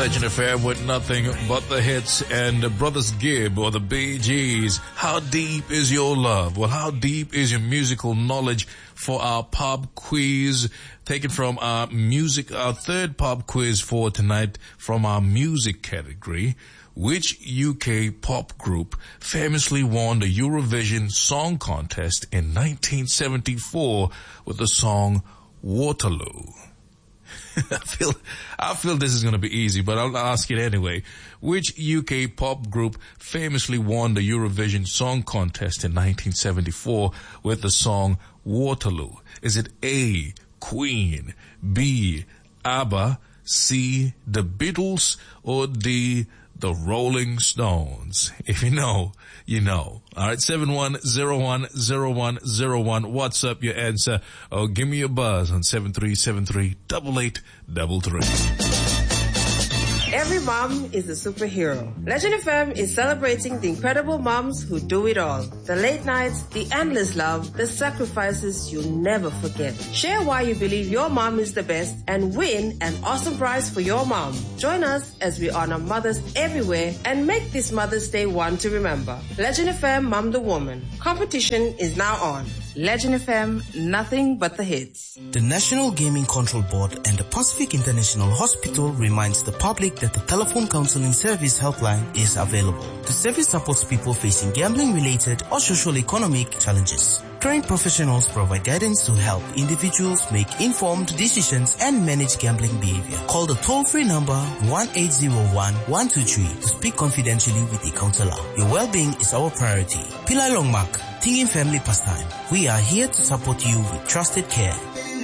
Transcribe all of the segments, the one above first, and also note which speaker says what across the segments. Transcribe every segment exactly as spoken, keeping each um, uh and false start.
Speaker 1: Legend F M with nothing but the hits and the Brothers Gibb or the Bee Gees. How deep is your love? Well, how deep is your musical knowledge for our pop quiz? Taken from our music, our third pop quiz for tonight from our music category. Which U K pop group famously won the Eurovision Song Contest in nineteen seventy-four with the song Waterloo? I feel, I feel this is going to be easy, but I'll ask it anyway. Which U K pop group famously won the Eurovision Song Contest in nineteen seventy-four with the song Waterloo? Is it A, Queen, B, ABBA, C, The Beatles, or D, The Rolling Stones? If you know, you know. All right, seven one zero one zero one zero one. WhatsApp your answer or give me a buzz on seven three seven three, eight eight three three.
Speaker 2: Every mom is a superhero. Legend F M is celebrating the incredible moms who do it all. The late nights, the endless love, the sacrifices you'll never forget. Share why you believe your mom is the best and win an awesome prize for your mom. Join us as we honor mothers everywhere and make this Mother's Day one to remember. Legend F M Mom the Woman. Competition is now on. Legend F M, nothing but the hits.
Speaker 3: The National Gaming Control Board and the Pacific International Hospital reminds the public that the telephone counseling service helpline is available. The service supports people facing gambling-related or socio-economic challenges. Trained professionals provide guidance to help individuals make informed decisions and manage gambling behavior. Call the toll-free number one eight zero one, one two three to speak confidentially with a counselor. Your well-being is our priority. Pillai Longmark, Tingin Family Pastime. We are here to support you with trusted care.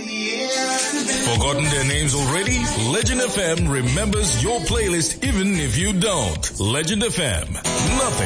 Speaker 1: Forgotten their names already? Legend F M remembers your playlist even if you don't. Legend F M, nothing